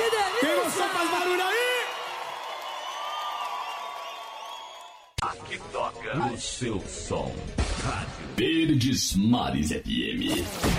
delícia! Quem gostou faz barulho aí! Aqui toca o seu som. Rádio Verdes Mares FM.